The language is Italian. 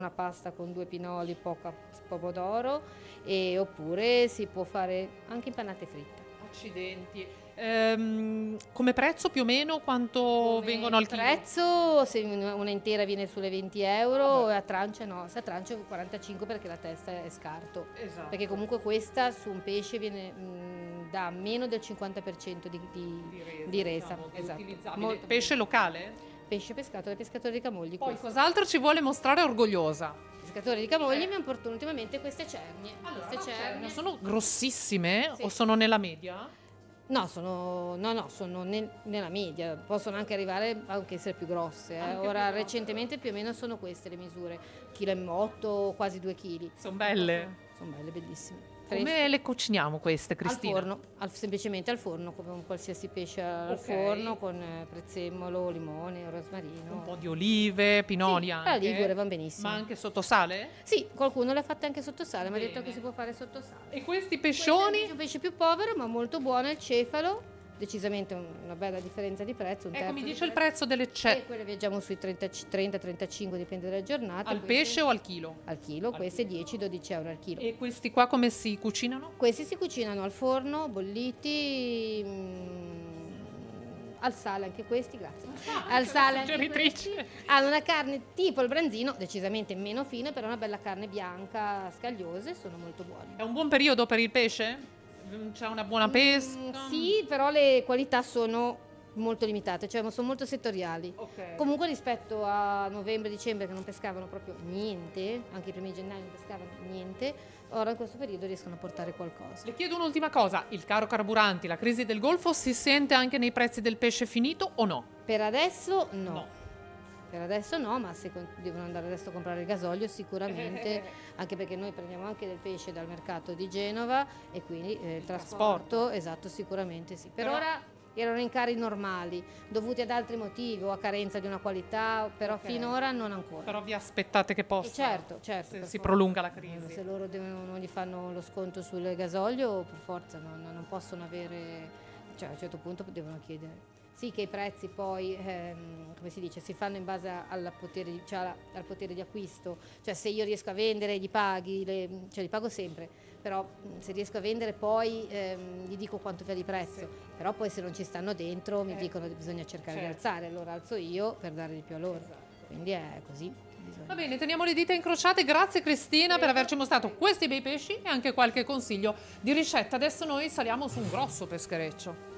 una pasta con 2 pinoli, poca pomodoro, oppure si può fare anche impanate fritte. Accidenti. Come prezzo più o meno quanto vengono al Il chilo? prezzo, se una intera viene sulle 20 euro, Vabbè. e a trancia no, se a trancia 45 perché la testa è scarto. Esatto. Perché comunque questa su un pesce viene da meno del 50% di resa. Diciamo, che è Esatto. utilizzabile. Molto Pesce locale? pesce pescato dai pescatori di Camogli. Poi questo. cos'altro ci vuole mostrare orgogliosa? I pescatori di Camogli mi hanno portato ultimamente queste cernie. Queste cernie. Sono grossissime Sì. o sono nella media? No, sono nella media, possono anche arrivare anche essere più grosse. Anche Ora più grosse. recentemente più o meno sono queste le misure, 1,8 kg, quasi 2 kg. Sono belle. Sono belle, bellissime. Come le cuciniamo queste, Al Cristina? forno, semplicemente al forno, come un qualsiasi pesce al Ok. forno, con prezzemolo, limone, rosmarino. Un po' di olive, pinoli Sì, anche. alla ligure vanno benissimo. Ma anche sotto sale? Sì, qualcuno le ha fatte anche sotto sale, mi ha detto Bene. che si può fare sotto sale. E questi Questo è pescioni? invece un pesce più povero, ma molto buono, è il cefalo. Decisamente una bella differenza di prezzo. Un Ecco, terzo mi di dice il prezzo delle E quelle viaggiamo sui 30-35, dipende dalle giornate. al Questi- pesce o al chilo? Al chilo, queste 10-12 euro al chilo. E questi qua come si cucinano? Questi si cucinano al forno, bolliti, al sale anche questi, grazie. Al sale anche suggeritrice. questi. Hanno una carne tipo il branzino, decisamente meno fine, però una bella carne bianca, scagliose, sono molto buoni. È un buon periodo per il pesce? C'è una buona pesca? Sì, però le qualità sono molto limitate, cioè sono molto settoriali. Ok. Comunque rispetto a novembre-dicembre che non pescavano proprio niente, anche i primi gennaio non pescavano niente, ora in questo periodo riescono a portare qualcosa. Le chiedo un'ultima cosa, il caro carburanti, la crisi del Golfo si sente anche nei prezzi del pesce finito o no? Per adesso no. No. Per adesso no, ma se devono andare adesso a comprare il gasolio sicuramente, anche perché noi prendiamo anche del pesce dal mercato di Genova e quindi il trasporto, esatto, sicuramente sì. Per Però- ora erano rincari normali, dovuti ad altri motivi o a carenza di una qualità, però Ok. finora non ancora. Però vi aspettate che possa, Certo, se per si forza. prolunga la crisi. Se loro non gli fanno lo sconto sul gasolio, per forza non possono avere, cioè a un certo punto devono chiedere. Sì, che i prezzi poi, come si dice, si fanno in base al potere, cioè al potere di acquisto, cioè se io riesco a vendere gli paghi, cioè li pago sempre, però se riesco a vendere poi gli dico quanto fa di prezzo, però poi se non ci stanno dentro mi dicono che bisogna cercare di Certo. alzare, allora alzo io per dare di più a loro, quindi è così. Va bene, teniamo le dita incrociate. Grazie Cristina per averci mostrato questi bei pesci e anche qualche consiglio di ricetta. Adesso noi saliamo su un grosso peschereccio.